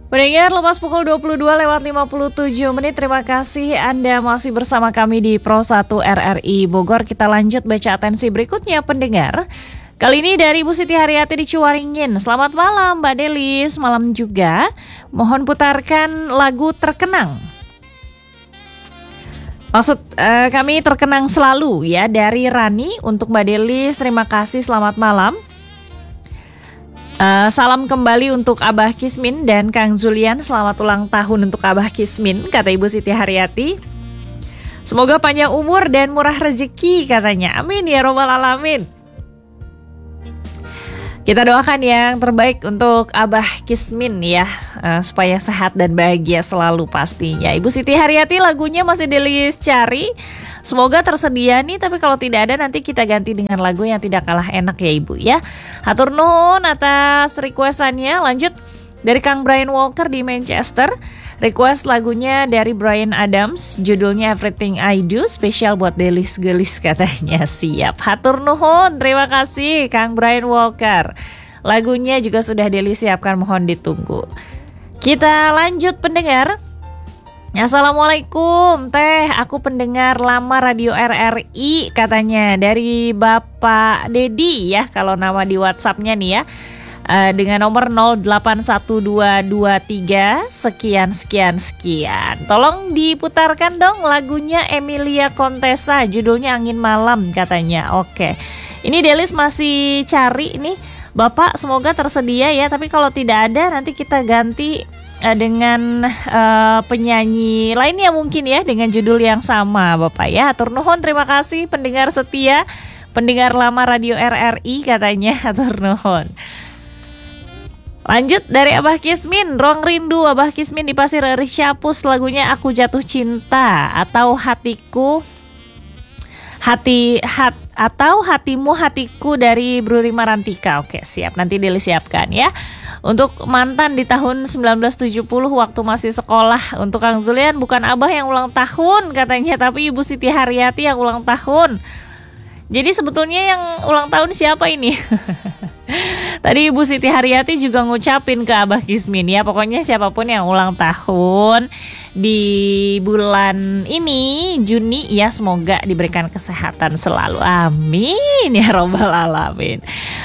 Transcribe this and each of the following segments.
Pendengar, lepas pukul 22:57. Terima kasih Anda masih bersama kami di Pro 1 RRI Bogor. Kita lanjut baca atensi berikutnya, pendengar. Kali ini dari Ibu Siti Haryati di Ciwaringin. Selamat malam Mbak Delis, malam juga. Mohon putarkan lagu Terkenang. Maksud kami Terkenang Selalu ya, dari Rani untuk Mbak Delis. Terima kasih, selamat malam. Salam kembali untuk Abah Kismin dan Kang Zulian. Selamat ulang tahun untuk Abah Kismin, kata Ibu Siti Haryati. Semoga panjang umur dan murah rezeki, katanya. Amin ya robbal alamin. Kita doakan yang terbaik untuk Abah Kismin ya, supaya sehat dan bahagia selalu pastinya. Ibu Siti Haryati, lagunya masih Delis cari. Semoga tersedia nih, tapi kalau tidak ada nanti kita ganti dengan lagu yang tidak kalah enak ya Ibu ya. Hatur nuhun atas requestannya. Lanjut dari Kang Brian Walker di Manchester. Request lagunya dari Bryan Adams, judulnya Everything I Do, spesial buat Delis gelis, katanya. Siap, hatur nuhun, terima kasih Kang Brian Walker. Lagunya juga sudah Delis siapkan, mohon ditunggu. Kita lanjut, pendengar. Assalamualaikum Teh, aku pendengar lama Radio RRI, katanya, dari Bapak Dedi ya, kalau nama di WhatsAppnya nih ya. Dengan nomor 081223 sekian. Tolong diputarkan dong lagunya Emilia Contessa, judulnya Angin Malam, katanya. Oke. Ini Delis masih cari nih, Bapak, semoga tersedia ya. Tapi kalau tidak ada nanti kita ganti dengan penyanyi lainnya mungkin ya, dengan judul yang sama Bapak ya. Hatur nuhun, terima kasih pendengar setia, pendengar lama Radio RRI, katanya. Hatur nuhun. Lanjut dari Abah Kismin, Ruang Rindu Abah Kismin di Pasir Eri Syapus, lagunya Aku Jatuh Cinta atau Hatimu Hatiku dari Bru Rima Rantika. Oke, siap, nanti Delis siapkan ya. Untuk mantan di tahun 1970 waktu masih sekolah. Untuk Kang Zulian, bukan Abah yang ulang tahun katanya, tapi Ibu Siti Haryati yang ulang tahun. Jadi sebetulnya yang ulang tahun siapa ini? Tadi Ibu Siti Haryati juga ngucapin ke Abah Kismin ya. Pokoknya siapapun yang ulang tahun di bulan ini, Juni ya, semoga diberikan kesehatan selalu. Amin ya robbal alamin.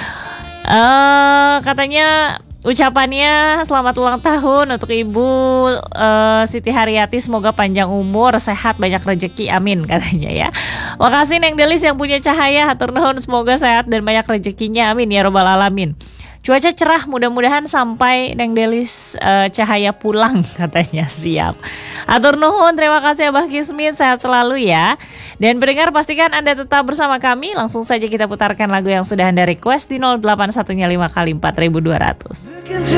Katanya ucapannya selamat ulang tahun untuk Ibu Siti Haryati, semoga panjang umur, sehat, banyak rezeki, amin, katanya ya. Makasih Neng Delis yang punya cahaya, hatur nuhun, semoga sehat dan banyak rezekinya, amin ya robbal alamin. Cuaca cerah, mudah-mudahan sampai Neng Delis cahaya pulang, katanya. Siap. Hatur nuhun, terima kasih Abah Kismin, sehat selalu ya. Dan pendengar, pastikan Anda tetap bersama kami. Langsung saja kita putarkan lagu yang sudah Anda request di 0815 kali 4200.